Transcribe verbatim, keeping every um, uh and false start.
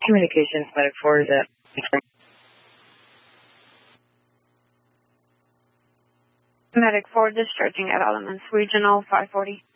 Communications, Medic four is at. Medic four discharging at Elements Regional five forty.